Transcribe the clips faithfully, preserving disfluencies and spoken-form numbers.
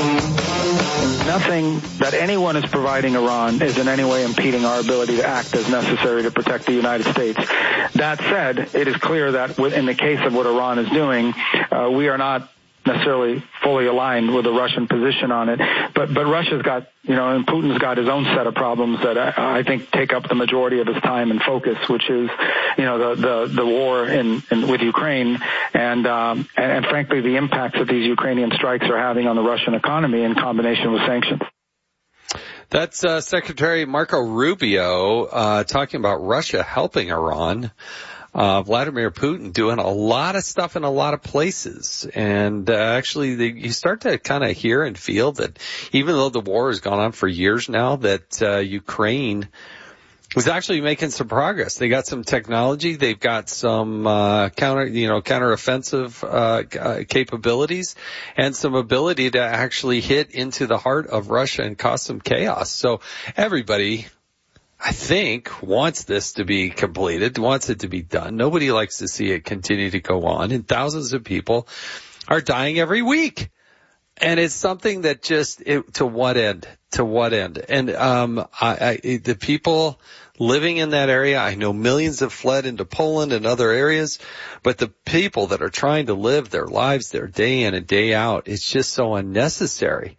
Nothing that anyone is providing Iran is in any way impeding our ability to act as necessary to protect the United States. That said, it is clear that in the case of what Iran is doing, uh, we are not necessarily fully aligned with the Russian position on it. But but Russia's got, you know, and Putin's got his own set of problems that I, I think take up the majority of his time and focus, which is, you know, the the, the war in, in with Ukraine and, um, and and frankly the impacts that these Ukrainian strikes are having on the Russian economy in combination with sanctions. That's uh, Secretary Marco Rubio uh, talking about Russia helping Iran. Uh, Vladimir Putin doing a lot of stuff in a lot of places. And uh, actually, the, you start to kind of hear and feel that even though the war has gone on for years now, that uh, Ukraine was actually making some progress. They got some technology. They've got some uh, counter, you know, counteroffensive uh, uh, capabilities and some ability to actually hit into the heart of Russia and cause some chaos. So everybody, I think, wants this to be completed, wants it to be done. Nobody likes to see it continue to go on, and thousands of people are dying every week. And it's something that just, it, to what end? To what end? And um I, I the people living in that area, I know millions have fled into Poland and other areas, but the people that are trying to live their lives there day in and day out, it's just so unnecessary.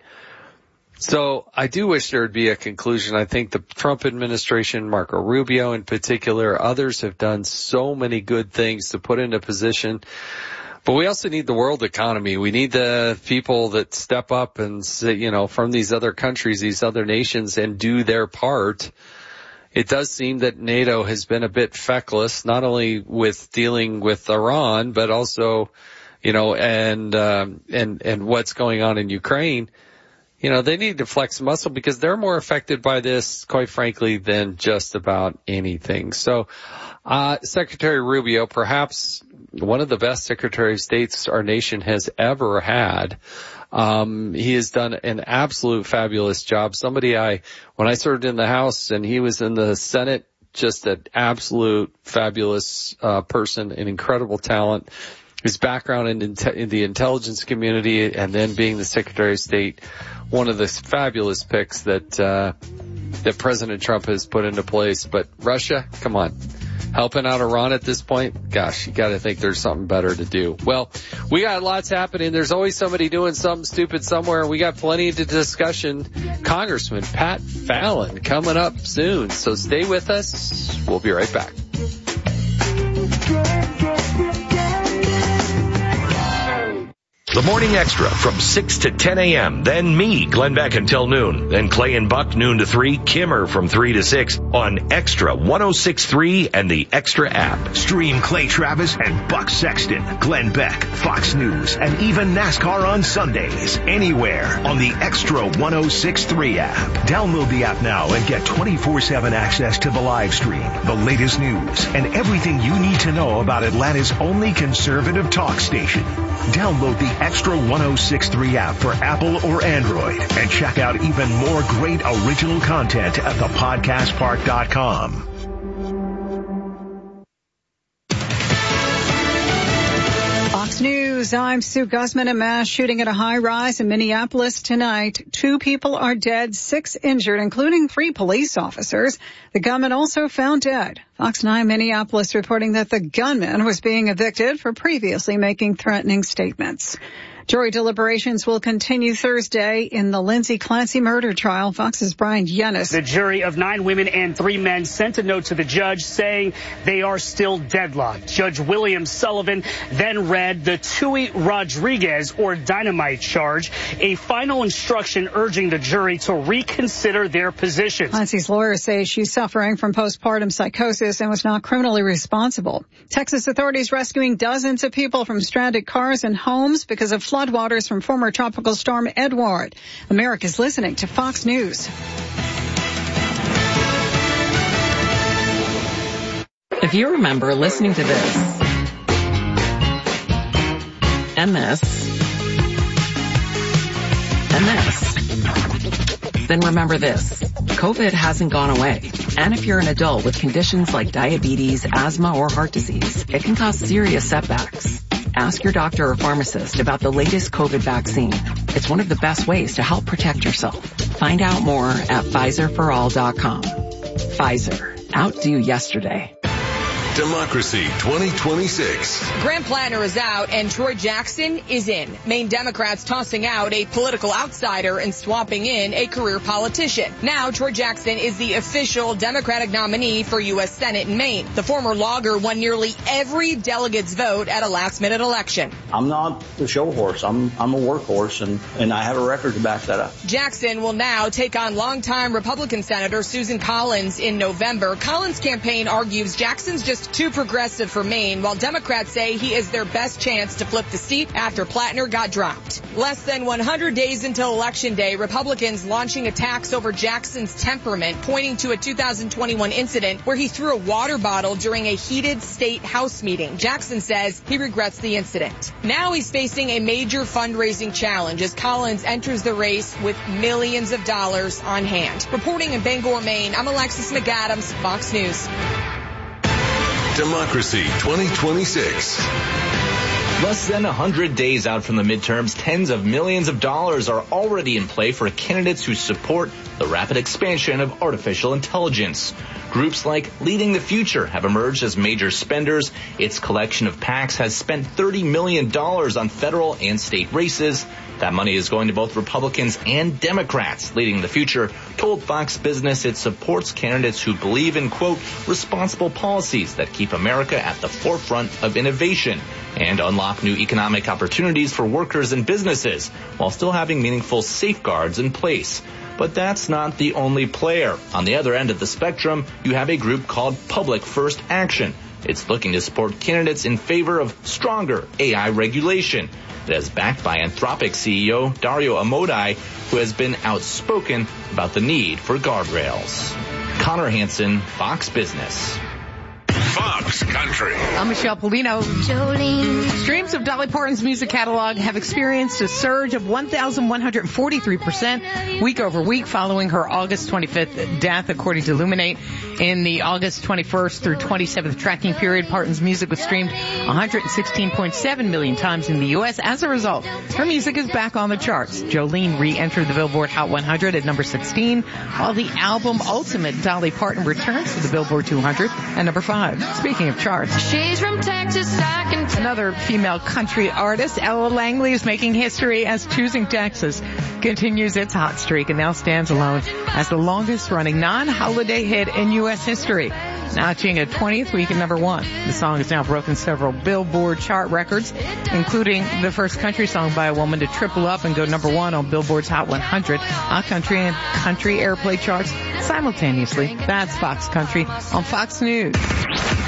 So I do wish there would be a conclusion. I think the Trump administration, Marco Rubio in particular, others have done so many good things to put into position. But we also need the world economy. We need the people that step up and say, you know, from these other countries, these other nations, and do their part. It does seem that NATO has been a bit feckless, not only with dealing with Iran, but also, you know, and um, and and what's going on in Ukraine. You know, they need to flex muscle because they're more affected by this, quite frankly, than just about anything. So, uh, Secretary Rubio, perhaps one of the best Secretary of States our nation has ever had. Um, he has done an absolute fabulous job. Somebody I, when I served in the House and he was in the Senate, just an absolute fabulous, uh, person, an incredible talent. His background in, in the intelligence community and then being the Secretary of State, one of the fabulous picks that uh that President Trump has put into place. But Russia, come on, helping out Iran at this point, gosh, you got to think there's something better to do. Well, we got lots happening. There's always somebody doing something stupid somewhere. We got plenty of discussion. Congressman Pat Fallon coming up soon, so stay with us. We'll be right back. The Morning Extra from six to ten a.m. Then me, Glenn Beck, until noon. Then Clay and Buck, noon to three. Kimmer from three to six on Extra one oh six point three and the Extra app. Stream Clay Travis and Buck Sexton, Glenn Beck, Fox News, and even NASCAR on Sundays. Anywhere on the Extra one oh six point three app. Download the app now and get twenty-four seven access to the live stream, the latest news, and everything you need to know about Atlanta's only conservative talk station. Download the Extra one oh six point three app for Apple or Android and check out even more great original content at the podcast park dot com. Fox News, I'm Sue Guzman. A mass shooting at a high-rise in Minneapolis tonight. Two people are dead, six injured, including three police officers. The gunman also found dead. Fox nine Minneapolis reporting that the gunman was being evicted for previously making threatening statements. Jury deliberations will continue Thursday in the Lindsay Clancy murder trial. Fox's Brian Yennis. The jury of nine women and three men sent a note to the judge saying they are still deadlocked. Judge William Sullivan then read the Tui Rodriguez or dynamite charge, a final instruction urging the jury to reconsider their positions. Clancy's lawyers say she's suffering from postpartum psychosis and was not criminally responsible. Texas authorities rescuing dozens of people from stranded cars and homes because of floodwaters from former tropical storm Edward. America's listening to Fox News. If you remember listening to this and this and this, then remember this. COVID hasn't gone away. And if you're an adult with conditions like diabetes, asthma, or heart disease, it can cause serious setbacks. Ask your doctor or pharmacist about the latest COVID vaccine. It's one of the best ways to help protect yourself. Find out more at Pfizer for all dot com. Pfizer. Outdo yesterday. Democracy twenty twenty-six. Graham Plattner is out and Troy Jackson is in. Maine Democrats tossing out a political outsider and swapping in a career politician. Now Troy Jackson is the official Democratic nominee for U S Senate in Maine. The former logger won nearly every delegate's vote at a last-minute election. I'm not the show horse. I'm I'm a workhorse, and, and I have a record to back that up. Jackson will now take on longtime Republican Senator Susan Collins in November. Collins' campaign argues Jackson's just too progressive for Maine, while Democrats say he is their best chance to flip the seat after Plattner got dropped. Less than one hundred days until Election Day, Republicans launching attacks over Jackson's temperament, pointing to a two thousand twenty-one incident where he threw a water bottle during a heated state house meeting. Jackson says he regrets the incident. Now he's facing a major fundraising challenge as Collins enters the race with millions of dollars on hand. Reporting in Bangor, Maine, I'm Alexis McAdams, Fox News. Democracy twenty twenty-six. Less than one hundred days out from the midterms, tens of millions of dollars are already in play for candidates who support the rapid expansion of artificial intelligence. Groups like Leading the Future have emerged as major spenders. Its collection of PACs has spent thirty million dollars on federal and state races. That money is going to both Republicans and Democrats. Leading the Future told Fox Business it supports candidates who believe in, quote, responsible policies that keep America at the forefront of innovation and unlock new economic opportunities for workers and businesses while still having meaningful safeguards in place. But that's not the only player. On the other end of the spectrum, you have a group called Public First Action. It's looking to support candidates in favor of stronger A I regulation. It is backed by Anthropic C E O Dario Amodei, who has been outspoken about the need for guardrails. Connor Hansen, Fox Business. Fox Country. I'm Michelle Polino. Jolene. Streams of Dolly Parton's music catalog have experienced a surge of one thousand one hundred forty-three percent week over week following her August twenty-fifth death, according to Illuminate. In the August twenty-first through twenty-seventh tracking period, Parton's music was streamed one hundred sixteen point seven million times in the U S. As a result, her music is back on the charts. Jolene re-entered the Billboard Hot one hundred at number sixteen, while the album Ultimate Dolly Parton returns to the Billboard two hundred at number five. Speaking of charts, she's from Texas. I can tell. Another female country artist, Ella Langley, is making history as Choosing Texas continues its hot streak and now stands alone as the longest-running non-holiday hit in U S history, notching a twentieth week at number one. The song has now broken several Billboard chart records, including the first country song by a woman to triple up and go number one on Billboard's Hot one hundred, Hot Country and Country Airplay charts simultaneously. That's Fox Country on Fox News.